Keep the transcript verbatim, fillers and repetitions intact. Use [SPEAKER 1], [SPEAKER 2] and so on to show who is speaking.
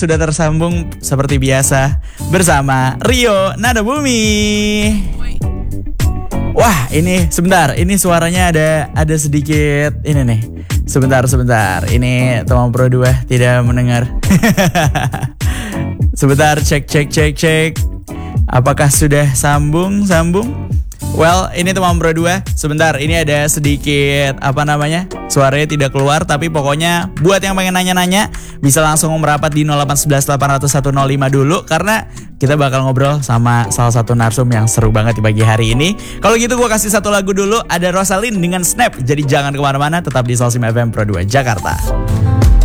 [SPEAKER 1] sudah tersambung seperti biasa bersama Rio Nada Bumi. Wah, ini sebentar, ini suaranya ada ada sedikit ini nih. Sebentar, sebentar. Ini teman Pro dua tidak mendengar. Sebentar, cek cek cek cek. Apakah sudah sambung? Sambung? Well, ini teman Pro dua. Sebentar, ini ada sedikit apa namanya? Suaranya tidak keluar, tapi pokoknya buat yang pengen nanya-nanya bisa langsung merapat di nol delapan satu satu delapan nol satu nol lima dulu, karena kita bakal ngobrol sama salah satu narsum yang seru banget di pagi hari ini. Kalau gitu gue kasih satu lagu dulu, ada Rosalyn dengan Snap. Jadi jangan kemana-mana, tetap di Solsim F M Pro dua Jakarta.